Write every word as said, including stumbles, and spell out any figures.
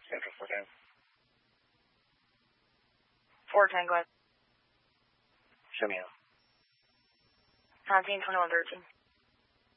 Central four ten. four Tango. Show me out. nineteen twenty-one thirteen.